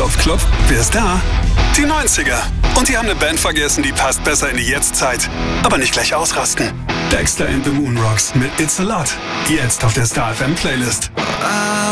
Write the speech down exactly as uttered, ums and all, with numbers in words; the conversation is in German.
Klopf, klopf, wer ist da? Die neunziger. Und die haben eine Band vergessen, die passt besser in die Jetztzeit. Aber nicht gleich ausrasten. Dexter and the Moonrocks mit It's a Lot. Jetzt auf der Star F M Playlist.